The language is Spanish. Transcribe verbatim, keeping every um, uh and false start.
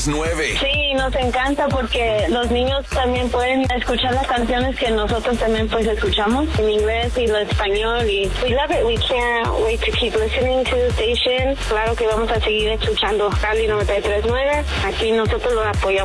tres nueve. Sí, nos encanta porque los niños también pueden escuchar las canciones que nosotros también pues escuchamos en inglés y lo español y we love it. We can't wait to keep listening to the station. Claro que vamos a seguir escuchando Radio noventa y tres nueve. Aquí nosotros lo apoyamos.